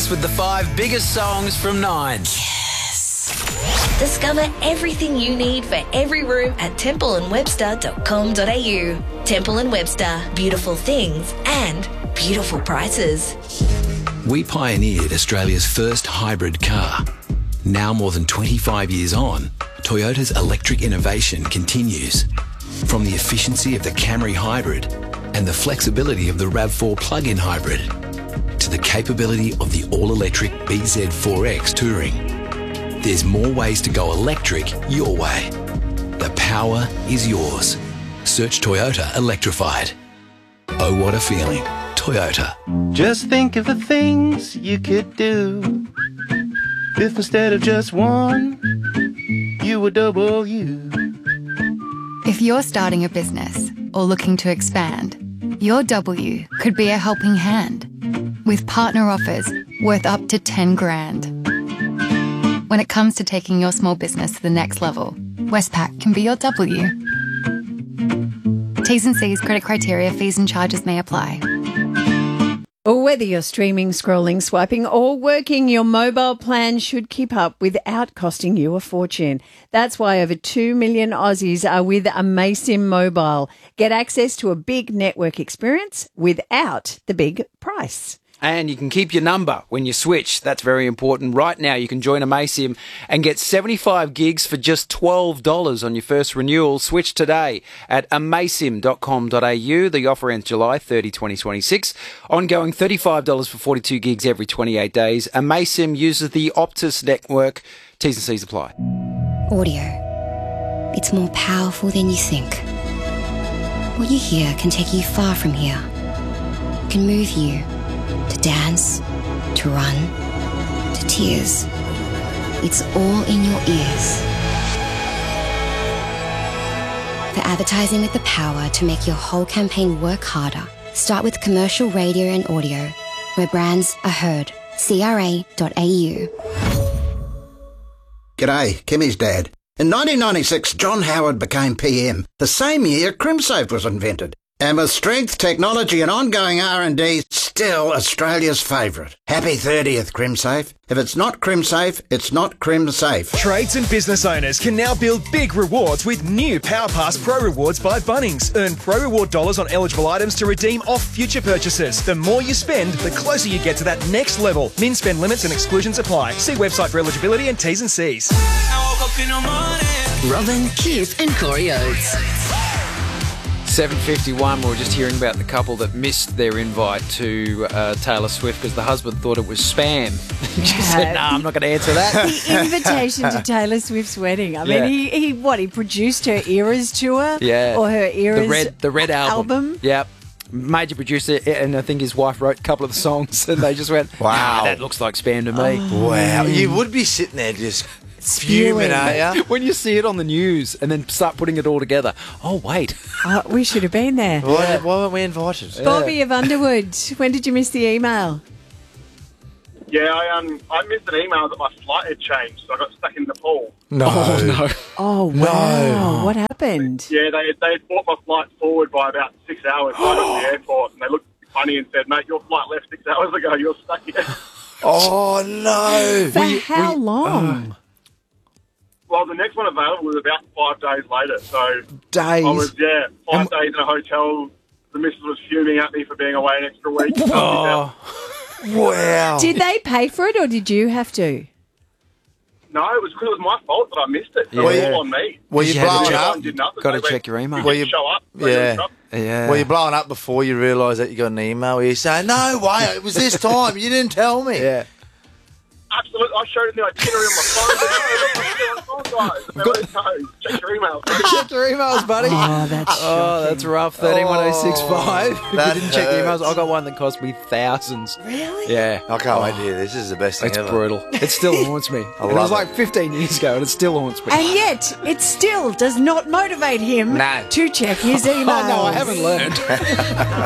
Breakfast with the 5 biggest songs from 9. Discover everything you need for every room at templeandwebster.com.au. Temple & Webster. Beautiful things and beautiful prices. We pioneered Australia's first hybrid car. Now more than 25 years on, Toyota's electric innovation continues. From the efficiency of the Camry Hybrid and the flexibility of the RAV4 plug-in hybrid to the capability of the all-electric BZ4X Touring. There's more ways to go electric your way. The power is yours. Search Toyota Electrified. Oh, what a feeling. Toyota. Just think of the things you could do if instead of just one, you were double you. If you're starting a business or looking to expand, your W could be a helping hand with partner offers worth up to 10 grand. When it comes to taking your small business to the next level, Westpac can be your W. T's and C's, credit criteria, fees and charges may apply. Or whether you're streaming, scrolling, swiping or working, your mobile plan should keep up without costing you a fortune. That's why over 2 million Aussies are with amaysim Mobile. Get access to a big network experience without the big price. And you can keep your number when you switch. That's very important. Right now, you can join amaysim and get 75 gigs for just $12 on your first renewal. Switch today at amaysim.com.au. The offer ends July 30, 2026. Ongoing $35 for 42 gigs every 28 days. amaysim uses the Optus network. T's and C's apply. Audio. It's more powerful than you think. What you hear can take you far from here. It can move you. To dance, to run, to tears. It's all in your ears. For advertising with the power to make your whole campaign work harder, start with commercial radio and audio, where brands are heard. CRA.au. G'day, Kimmy's dad. In 1996, John Howard became PM. The same year, CrimSafe was invented. And with strength, technology and ongoing R&D, still Australia's favourite. Happy 30th, CrimSafe. If it's not CrimSafe, it's not CrimSafe. Trades and business owners can now build big rewards with new PowerPass Pro Rewards by Bunnings. Earn Pro Reward dollars on eligible items to redeem off future purchases. The more you spend, the closer you get to that next level. Min spend limits and exclusions apply. See website for eligibility and T's and C's. Robin, Keith and Corey Oates. 7:51, we were just hearing about the couple that missed their invite to Taylor Swift because the husband thought it was spam. She said, "No, I'm not going to answer that." The invitation to Taylor Swift's wedding. I mean, he produced her Eras tour? Yeah. Or her Eras the Red album. Yep. Major producer, and I think his wife wrote a couple of the songs, and they just went, "Wow, that looks like spam to me." Wow. You would be sitting there just fuming, aren't you? When you see it on the news and then start putting it all together. Oh, wait. We should have been there. Why weren't we invited? Bobby of Underwood, when did you miss the email? Yeah, I missed an email that my flight had changed, so I got stuck in Nepal. No. Oh, no. Oh, wow. What happened? Yeah, they had brought my flight forward by about 6 hours. So I got to the airport, and they looked funny and said, "Mate, your flight left 6 hours ago. You're stuck here." Oh, no. For how long? Well, the next one available was about 5 days later. So Days? I was, 5 days in a hotel. The missus was fuming at me for being away an extra week. Oh, wow. Did they pay for it or did you have to? No, it was because it was my fault that I missed it. So it was all on me. Were you blowing up? Got to check your email. You didn't show up. Yeah. Were you blowing up before you realised that you got an email where you say, "No way, it was this time, you didn't tell me"? Yeah. Absolutely. I showed him the itinerary on my phone. Check your emails. Check your emails, buddy. Oh, that's rough. 131065. If you didn't check the emails, I got one that cost me thousands. Really? Yeah. I can't wait to hear this. This is the best thing ever. It's brutal. It still haunts me. It was like 15 years ago and it still haunts me. And yet, it still does not motivate him to check his emails. Oh, no, I haven't learned.